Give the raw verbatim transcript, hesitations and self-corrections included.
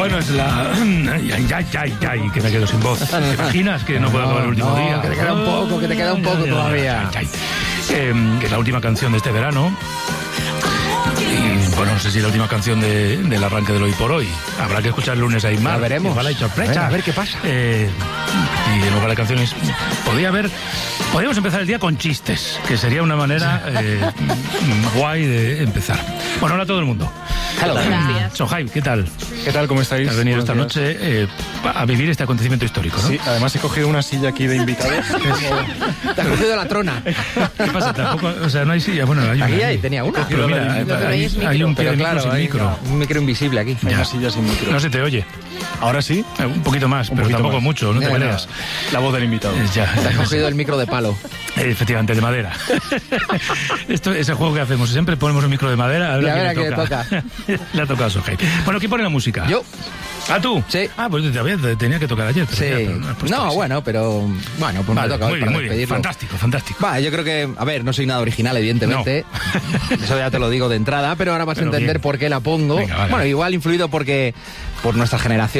Bueno, es la... Ay, ay, ay, ay, que me quedo sin voz. ¿Te imaginas que no, no puedo acabar el último no, día? Que te queda un poco, que te queda un poco ay, todavía. Ay, ay, ay. Eh, que es la última canción de este verano. Y, bueno, no sé si la última canción de, del arranque del Hoy por Hoy. Habrá que escuchar el lunes ahí más. La veremos. Igual hay sorpresa. A ver, a ver qué pasa. Eh, y de nuevo la canción es... Podría haber... Podríamos empezar el día con chistes, que sería una manera eh, guay de empezar. Bueno, hola a todo el mundo. Hello. Sohaib, ¿qué tal? ¿Qué tal? ¿Cómo estáis? Has venido Buenos esta días. noche eh, a vivir este acontecimiento histórico, ¿no? Sí, además he cogido una silla aquí de invitados. Te has cogido la trona. ¿Qué pasa? Tampoco, o sea, no hay silla. Bueno, hay una. Aquí hay, tenía una. Pero mira, hay, hay, hay un pie de micro sin hay micro. un micro invisible aquí. Hay una silla sin micro. No se te oye. Ahora sí. Eh, un poquito más, Un pero poquito tampoco más. mucho, no te Mira, creas. La voz del invitado. Eh, ya, Te has cogido el micro de palo. Eh, efectivamente, de madera. Esto es el juego que hacemos. Siempre ponemos un micro de madera. A ver, Y a a ver quién a le quién toca. Le ha tocado a Sohaib. Bueno, ¿quién pone la música? Yo. ¿Ah, tú? Sí. Ah, pues todavía te tenía que tocar ayer. Pero Sí. ya, pero no, has puesto No, que sí. bueno, pero... Bueno, pues Vale, me toca muy hoy bien, para muy bien. despedirlo. Fantástico, fantástico. Va, yo creo que... A ver, no soy nada original, evidentemente. Eso ya te lo digo de entrada, pero ahora vas Pero a entender bien. por qué la pongo. Venga, vale. Bueno, igual influido porque... Por nuestra generación.